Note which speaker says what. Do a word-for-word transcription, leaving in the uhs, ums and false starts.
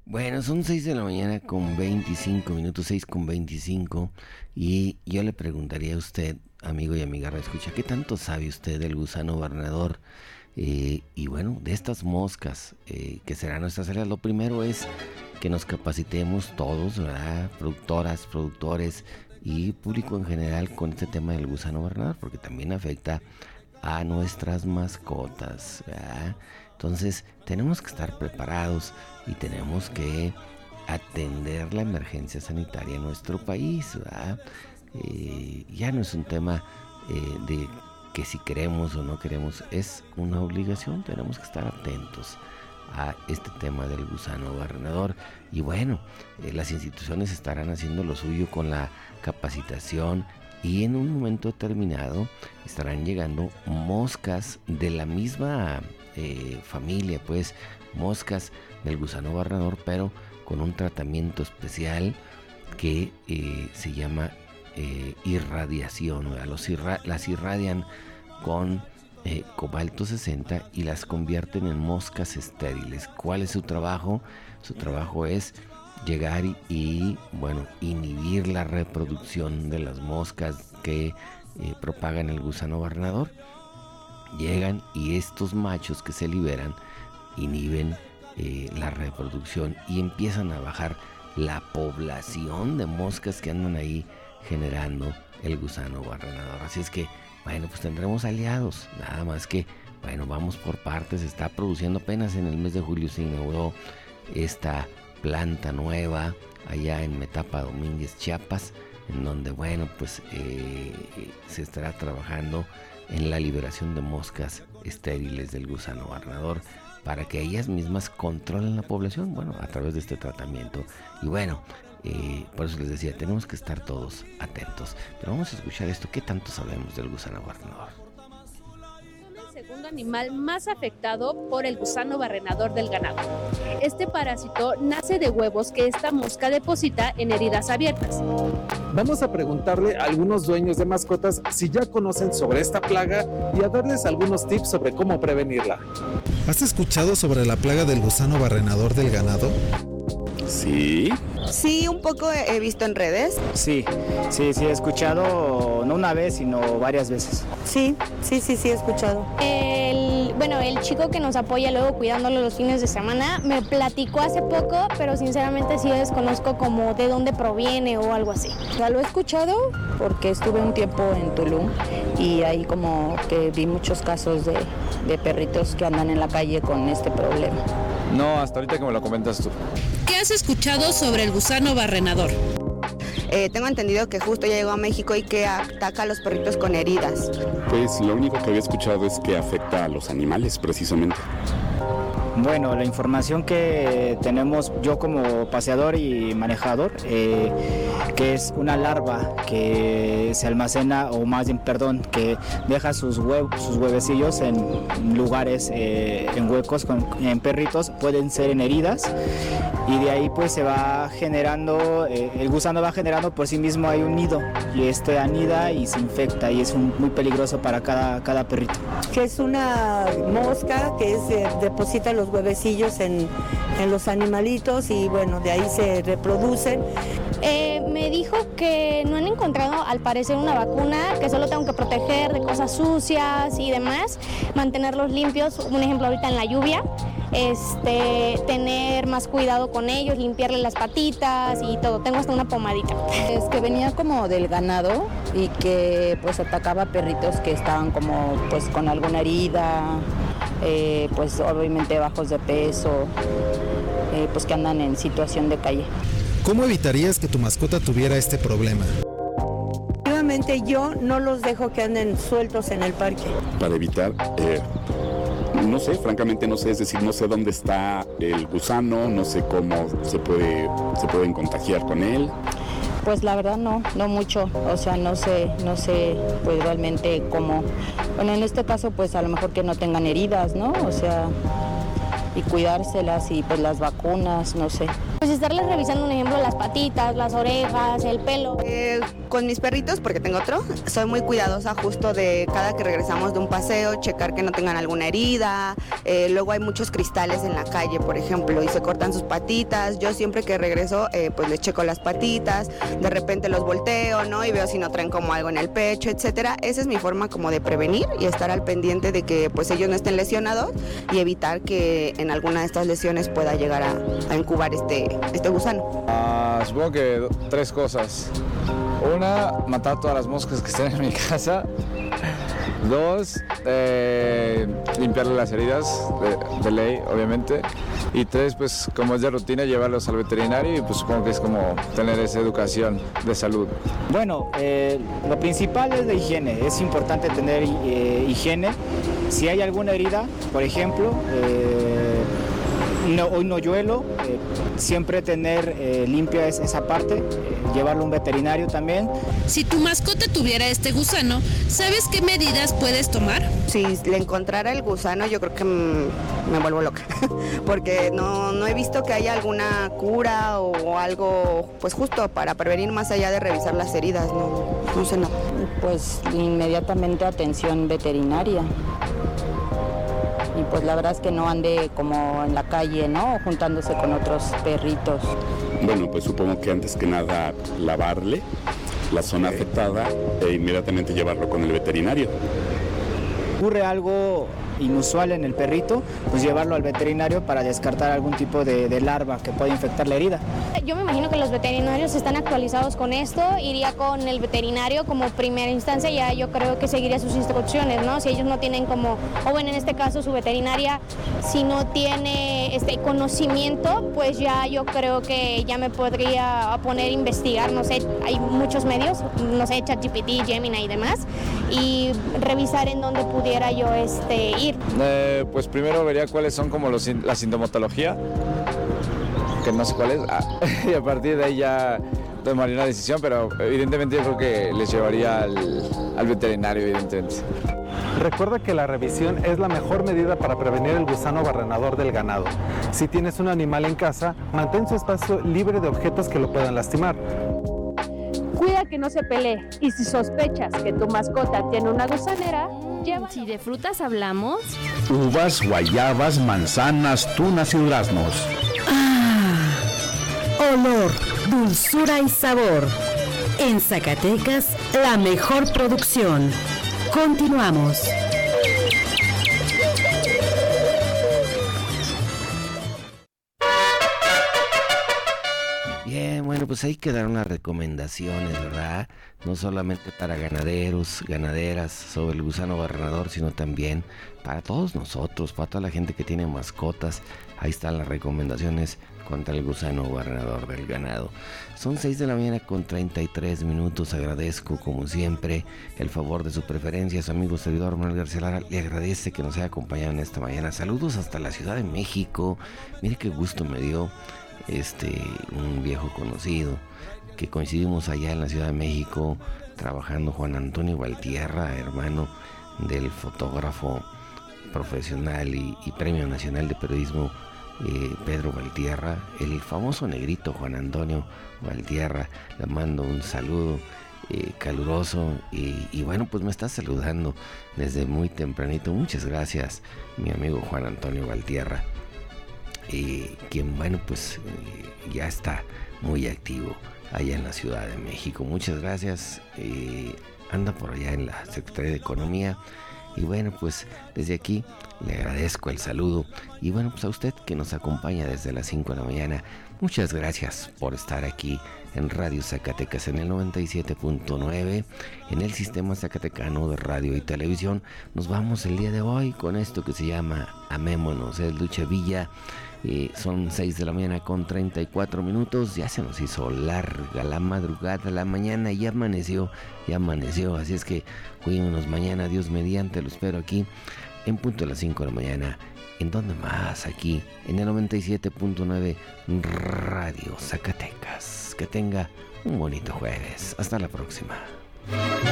Speaker 1: Bueno, son seis de la mañana con veinticinco minutos, seis con veinticinco, y yo le preguntaría a usted, amigo y amiga escucha, ¿qué tanto sabe usted del gusano barrenador? Eh, y bueno, de estas moscas eh, que serán nuestras áreas. Lo primero es que nos capacitemos todos, ¿verdad? Productoras, productores y público en general con este tema del gusano barrenador, porque también afecta a nuestras mascotas, ¿verdad? Entonces tenemos que estar preparados y tenemos que atender la emergencia sanitaria en nuestro país, ¿verdad? Eh, ya no es un tema eh, de que si queremos o no queremos, es una obligación. Tenemos que estar atentos a este tema del gusano barrenador. Y bueno, eh, las instituciones estarán haciendo lo suyo con la capacitación, y en un momento determinado estarán llegando moscas de la misma eh, familia, pues moscas del gusano barrenador, pero con un tratamiento especial que eh, se llama eh, irradiación. Los irra- las irradian con eh, cobalto sesenta y las convierten en moscas estériles. ¿Cuál es su trabajo? Su trabajo es llegar y, y bueno, inhibir la reproducción de las moscas que eh, propagan el gusano barrenador. Llegan y estos machos que se liberan inhiben eh, la reproducción y empiezan a bajar la población de moscas que andan ahí generando el gusano barrenador. Así es que, bueno, pues tendremos aliados, nada más que, bueno, vamos por partes. Se está produciendo apenas en el mes de julio, se inauguró esta planta nueva allá en Metapa Domínguez, Chiapas, en donde, bueno, pues eh, se estará trabajando en la liberación de moscas estériles del gusano barrenador para que ellas mismas controlen la población, bueno, a través de este tratamiento. Y bueno, eh, por eso les decía, tenemos que estar todos atentos. Pero vamos a escuchar esto, ¿qué tanto sabemos del gusano barrenador?
Speaker 2: El segundo animal más afectado por el gusano barrenador del ganado. Este parásito nace de huevos que esta mosca deposita en heridas abiertas.
Speaker 3: Vamos a preguntarle a algunos dueños de mascotas si ya conocen sobre esta plaga y a darles algunos tips sobre cómo prevenirla.
Speaker 4: ¿Has escuchado sobre la plaga del gusano barrenador del ganado?
Speaker 5: Sí.
Speaker 6: Sí, un poco he visto en redes.
Speaker 7: Sí, sí, sí he escuchado, no una vez, sino varias veces.
Speaker 6: Sí, sí, sí, sí he escuchado.
Speaker 8: El, bueno, el chico que nos apoya luego cuidándolo los fines de semana me platicó hace poco, pero sinceramente sí desconozco como de dónde proviene o algo así.
Speaker 9: Ya lo he escuchado porque estuve un tiempo en Tulum y ahí como que vi muchos casos de, de perritos que andan en la calle con este problema.
Speaker 5: No, hasta ahorita que me lo comentas tú.
Speaker 2: ¿Qué has escuchado sobre el gusano barrenador?
Speaker 6: Eh, tengo entendido que justo ya llegó a México y que ataca a los perritos con heridas.
Speaker 10: Pues lo único que había escuchado es que afecta a los animales precisamente.
Speaker 7: Bueno, la información que tenemos yo como paseador y manejador, eh, que es una larva que se almacena, o más bien, perdón, que deja sus huevos, sus huevecillos en lugares, eh, en huecos, con, en perritos, pueden ser en heridas, y de ahí pues se va generando, eh, el gusano va generando por sí mismo, hay un nido, y este anida y se infecta, y es un, muy peligroso para cada, cada perrito.
Speaker 11: Que es una mosca que es, eh, deposita los huevecillos en, en los animalitos y bueno, de ahí se reproducen.
Speaker 8: Eh, me dijo que no han encontrado al parecer una vacuna, que solo tengo que proteger de cosas sucias y demás, mantenerlos limpios, un ejemplo ahorita en la lluvia, este, tener más cuidado con ellos, limpiarle las patitas y todo, tengo hasta una pomadita.
Speaker 9: Es que venía como del ganado y que pues atacaba perritos que estaban como pues con alguna herida, eh, pues obviamente bajos de peso, eh, pues que andan en situación de calle.
Speaker 4: ¿Cómo evitarías que tu mascota tuviera este problema?
Speaker 11: Efectivamente, yo no los dejo que anden sueltos en el parque.
Speaker 10: Para evitar, eh, no sé, francamente no sé, es decir, no sé dónde está el gusano, no sé cómo se puede, se pueden contagiar con él.
Speaker 9: Pues la verdad no, no mucho, o sea, no sé, no sé pues realmente cómo, bueno, en este caso pues a lo mejor que no tengan heridas, ¿no? O sea, y cuidárselas y pues las vacunas, no sé.
Speaker 8: Pues estarles revisando, un ejemplo, las patitas, las orejas, el pelo.
Speaker 6: Eh, Con mis perritos, porque tengo otro, soy muy cuidadosa justo de cada que regresamos de un paseo, checar que no tengan alguna herida. Eh, luego hay muchos cristales en la calle, por ejemplo, y se cortan sus patitas. Yo siempre que regreso, eh, pues les checo las patitas, de repente los volteo, ¿no? Y veo si no traen como algo en el pecho, etcétera. Esa es mi forma como de prevenir y estar al pendiente de que pues ellos no estén lesionados y evitar que en alguna de estas lesiones pueda llegar a, a incubar este, este gusano.
Speaker 5: Uh, supongo que tres cosas. Una, matar todas las moscas que estén en mi casa. Dos, eh, limpiarle las heridas, de, de ley, obviamente. Y tres, pues como es de rutina, llevarlos al veterinario y pues supongo que es como tener esa educación de salud.
Speaker 7: Bueno, eh, lo principal es la higiene. Es importante tener eh, higiene. Si hay alguna herida, por ejemplo, eh, no, un hoyuelo, eh, siempre tener eh, limpia es, esa parte, eh, llevarlo a un veterinario también.
Speaker 2: Si tu mascota tuviera este gusano, ¿sabes qué medidas puedes tomar?
Speaker 6: Si le encontrara el gusano, yo creo que me vuelvo loca, porque no, no he visto que haya alguna cura o algo, pues justo para prevenir más allá de revisar las heridas, no, no sé, no.
Speaker 9: Pues inmediatamente atención veterinaria. Y pues la verdad es que no ande como en la calle, ¿no? Juntándose con otros perritos.
Speaker 10: Bueno, pues supongo que antes que nada lavarle la zona afectada e inmediatamente llevarlo con el veterinario.
Speaker 7: Ocurre algo inusual en el perrito, pues llevarlo al veterinario para descartar algún tipo de, de larva que pueda infectar la herida.
Speaker 8: Yo me imagino que los veterinarios están actualizados con esto, iría con el veterinario como primera instancia, ya yo creo que seguiría sus instrucciones, ¿no? Si ellos no tienen como, o bueno, en este caso su veterinaria, si no tiene este conocimiento, pues ya yo creo que ya me podría poner a investigar, no sé, hay muchos medios, no sé, ChatGPT, Gemini y demás, y revisar en dónde pudiera yo este, ir.
Speaker 5: Eh, pues primero vería cuáles son como los, la sintomatología, que no sé cuál es, ah, y a partir de ahí ya tomaría una decisión, pero evidentemente yo creo que les llevaría al, al veterinario, evidentemente.
Speaker 3: Recuerda que la revisión es la mejor medida para prevenir el gusano barrenador del ganado. Si tienes un animal en casa, mantén su espacio libre de objetos que lo puedan lastimar.
Speaker 2: Cuida que no se pelee y si sospechas que tu mascota tiene una gusanera, llévalo.
Speaker 12: Si de frutas hablamos,
Speaker 13: uvas, guayabas, manzanas, tunas y duraznos.
Speaker 12: ¡ah! Olor, dulzura y sabor. En Zacatecas, la mejor producción. Continuamos.
Speaker 1: Bien, bueno, pues ahí quedaron las recomendaciones, ¿verdad? No solamente para ganaderos, ganaderas sobre el gusano barrenador, sino también para todos nosotros, para toda la gente que tiene mascotas. Ahí están las recomendaciones contra el gusano barrenador del ganado. Son seis de la mañana con treinta y tres minutos. Agradezco, como siempre, el favor de su preferencia. Su amigo servidor Manuel García Lara le agradece que nos haya acompañado en esta mañana. Saludos hasta la Ciudad de México. Mire qué gusto me dio este un viejo conocido que coincidimos allá en la Ciudad de México trabajando, Juan Antonio Valtierra, hermano del fotógrafo profesional y, y Premio Nacional de Periodismo eh, Pedro Valtierra, el famoso negrito Juan Antonio Valtierra. Le mando un saludo eh, caluroso y, y bueno, pues me está saludando desde muy tempranito. Muchas gracias, mi amigo Juan Antonio Valtierra. Eh, quien bueno pues eh, ya está muy activo allá en la Ciudad de México. Muchas gracias. Eh, anda por allá en la Secretaría de Economía y bueno, pues desde aquí le agradezco el saludo y bueno, pues a usted que nos acompaña desde las cinco de la mañana, muchas gracias por estar aquí en Radio Zacatecas en el noventa y siete punto nueve, en el Sistema Zacatecano de Radio y Televisión. Nos vamos el día de hoy con esto que se llama Amémonos. Es Lucha Villa. Eh, son seis de la mañana con treinta y cuatro minutos. Ya se nos hizo larga la madrugada, la mañana ya amaneció, ya amaneció. Así es que cuídenos mañana, Dios mediante. Lo espero aquí en punto de las cinco de la mañana. ¿En dónde más? Aquí en el noventa y siete punto nueve Radio Zacatecas. Que tenga un bonito jueves. Hasta la próxima.